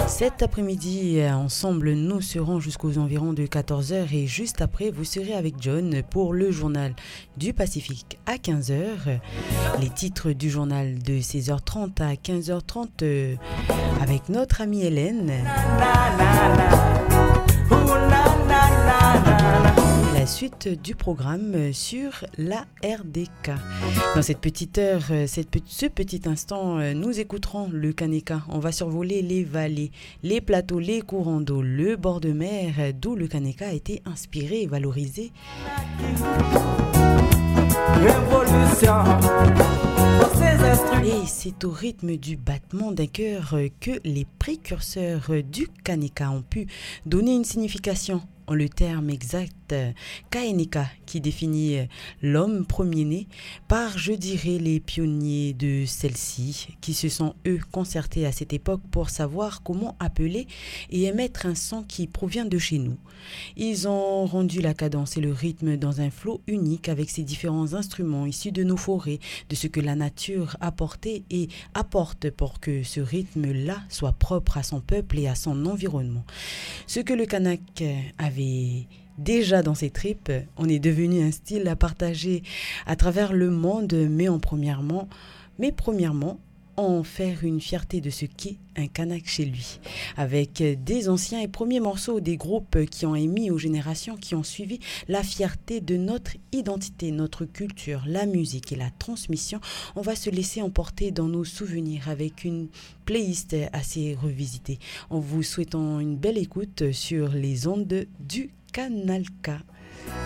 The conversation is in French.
Cet après-midi, ensemble, nous serons jusqu'aux environs de 14 heures et juste après, vous serez avec John pour le journal du Pacifique à 15 heures. Les titres du journal de 16h30 à 15h30 avec notre amie Hélène. La suite du programme sur la RDK. Dans cette petite heure, ce petit instant, nous écouterons le Kaneka. On va survoler les vallées, les plateaux, les courants d'eau, le bord de mer, d'où le Kaneka a été inspiré et valorisé. Révolution. Et c'est au rythme du battement d'un cœur que les précurseurs du Kaneka ont pu donner une signification en le terme exact Kaeneka qui définit l'homme premier-né par, je dirais, les pionniers de celle-ci qui se sont eux concertés à cette époque pour savoir comment appeler et émettre un son qui provient de chez nous. Ils ont rendu la cadence et le rythme dans un flot unique avec ces différents instruments issus de nos forêts, de ce que la nature a apporté et apporte pour que ce rythme-là soit propre à son peuple et à son environnement. Ce que le Kanak avait déjà dans ses tripes, on est devenu un style à partager à travers le monde, mais premièrement, en faire une fierté de ce qu'est un Kanak chez lui, avec des anciens et premiers morceaux des groupes qui ont émis aux générations qui ont suivi la fierté de notre identité, notre culture, la musique et la transmission. On va se laisser emporter dans nos souvenirs avec une playlist assez revisitée. En vous souhaitant une belle écoute sur les ondes du Canal K.